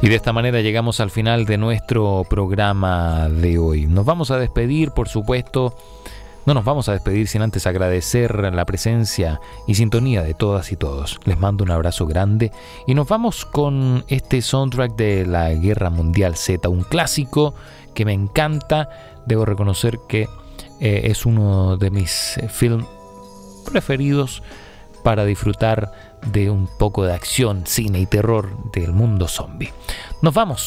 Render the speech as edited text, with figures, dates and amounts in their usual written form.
Y de esta manera llegamos al final de nuestro programa de hoy. Nos vamos a despedir, por supuesto. No nos vamos a despedir sin antes agradecer la presencia y sintonía de todas y todos. Les mando un abrazo grande y nos vamos con este soundtrack de la Guerra Mundial Z, un clásico que me encanta. Debo reconocer que es uno de mis films preferidos para disfrutar de un poco de acción, cine y terror del mundo zombie. Nos vamos